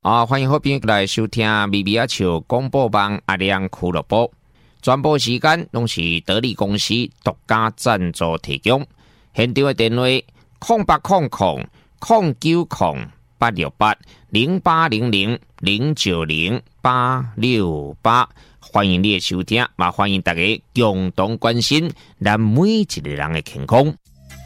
欢迎好朋友来收听咪咪啊笑广播网阿亮俱乐部，全部时间拢是得力公司独家赞助提供。现场的电话0800-998-0800-090-868，欢迎你的收听，也欢迎大家共同关心咱每一个人的健康。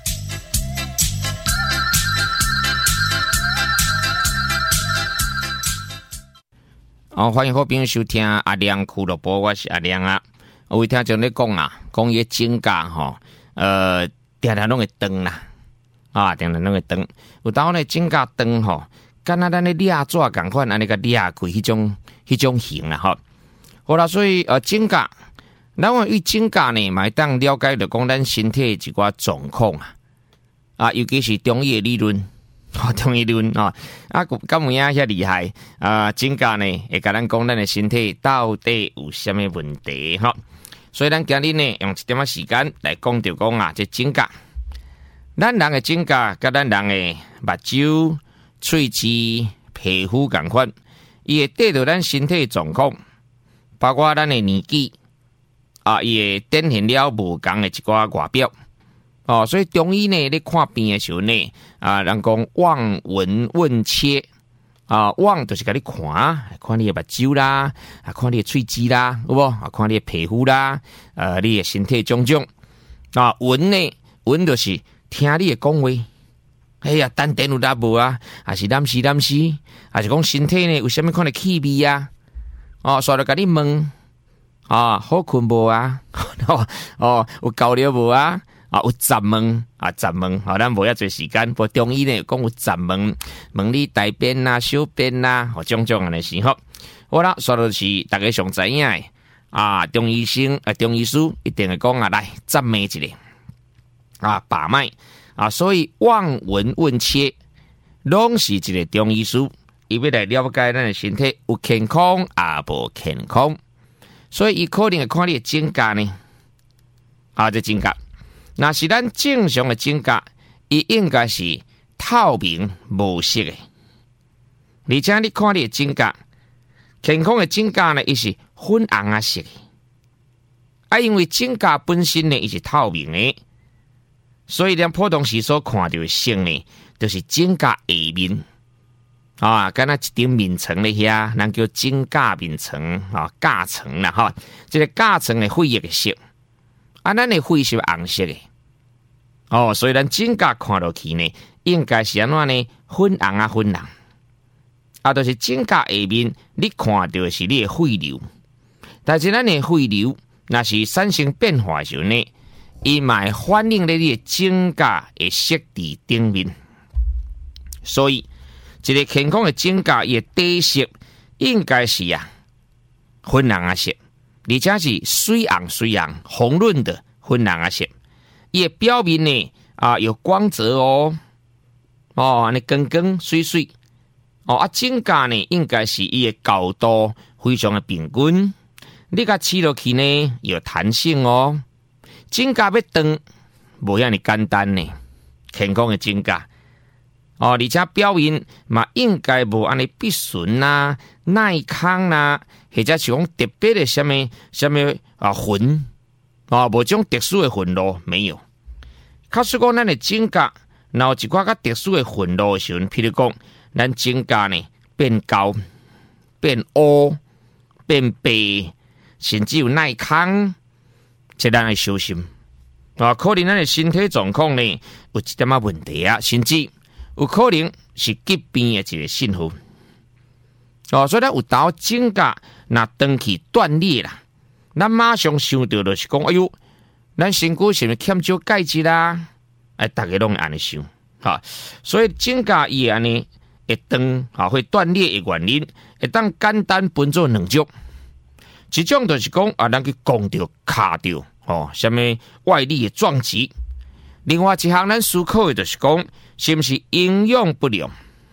欢迎好朋友收听阿亮俱乐部，我是阿亮啊。有位听众咧讲啊，讲伊指甲定定拢会长啦，定定拢会长。有当咧指甲长吼，敢若咱咧裂纸共款，安尼个裂开迄种形啦吼。好啦，所以指甲，咱话与指甲呢，嘛会当了解着讲咱身体一寡状况尤其是中医的理论。中医理论敢有影遐厉害指甲呢会甲咱讲咱的身体到底有啥物问题所以咱今日呢用一点仔时间来讲着讲这指甲，咱人的指甲甲咱人的目睭、喙齿、皮肤共款，伊会对着咱身体的状况，包括咱的年纪伊会展现了无同的一寡外表。所以中医呢，咧看病的时候呢，人讲望闻问切望就是甲你看你的目睭啦，看你的喙齿啦，有无？看你的皮肤啦，你的身体种种。闻呢，闻就是听你的讲话。哎呀，丹田有力无还是难死，还是讲身体呢有啥物款的气味煞来甲你问好困无有够了无有杂问咱无遐侪时间。不过中医呢讲有杂问你大便小便种种安尼是好啦，煞就是大家上知影的中医师一定会讲来杂问一下把脉所以望闻问切拢是一个中医师，伊要来了解咱的身体有健康无健康，所以伊可能会看你的指甲呢这指甲。若是咱正常的指甲，伊应该是透明无色的。而且你看你的指甲，健康的指甲呢，伊是粉红色的。因为指甲本身呢，伊是透明的，所以咱普通时所看到的色呢，就是指甲下面敢若一层面层咧遐，咱叫指甲面层甲层啦这个甲层的血液的色，咱的血是红色的。所以咱指甲看落去呢，应该是安怎呢？粉红就是指甲下面，你看到的是你的血流。但是咱的血流，若是产生变化的时候呢，伊嘛会反映在你的指甲的色地顶面。所以，一个健康的指甲，伊的底色应该是粉红色，而且是水红、红润的粉红色。伊的表面呢有光泽安尼光水指甲呢应该是伊的高度非常的平均，你甲刺落去呢有弹性指甲要长无遐尼简单呢，健康的指甲而且表面嘛应该无安尼必顺耐康或者是讲特别的什么痕无种特殊的纹路没有。假使讲咱的指甲若有一寡较特殊的纹路的时候，譬如讲咱指甲呢变高、变乌、变白，甚至有耐康，这咱要小心可能咱的身体状况呢有一点问题甚至有可能是疾病的一个信号所以咱有当指甲若长期断裂啦，咱马上想到就是讲，哎呦，咱身躯是毋是欠少钙质大家拢会安尼想所以指甲伊安尼会长会断裂的原因，会当简单分做两种。一种就是讲咱去撞到、卡到什么外力的撞击。另外一项咱思考的就是讲，是毋是营养不良？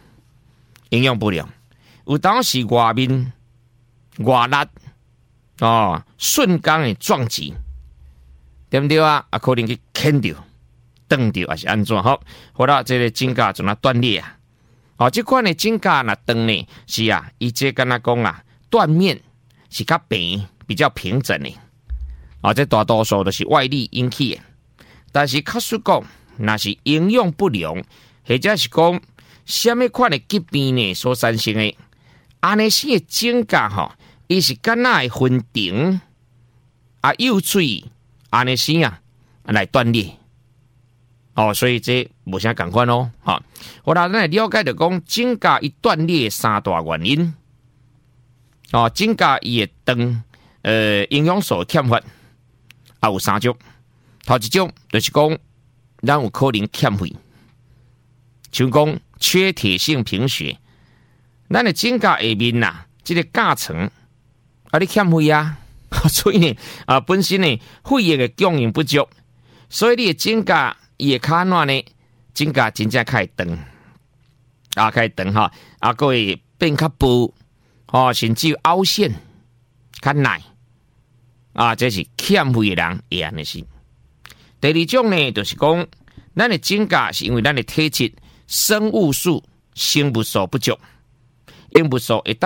有当时外面外力瞬间的撞击，对不对可能去牵到、断到，还是安怎好啦，这个指甲就那断裂这款的指甲若长呢，是啊，伊这敢若讲啊，断面是较平，比较平整的。这大多数都是外力引起的。但是确实讲，若是营养不良，或者是讲什么款的疾病呢所产生的，安尼些指甲吼，伊是敢若会分长幼喙安尼些啊来断裂。所以这无啥共款咯。我咱来了解着讲指甲伊断裂三大原因。指甲伊的长，营养素欠缺，有三种。头一种就是讲，咱有可能欠费，像讲缺铁性贫血，咱的指甲下面这个甲层你欠费啊，所以呢本身呢血液的供应不足，所以你的指甲伊的骹软呢，指甲真正较会长，较会长还会变较薄，甚至有凹陷，较耐这是欠费的人会安尼是。第二种呢，就是讲，咱的指甲是因为咱的体质生物素、生物素不足，营养素会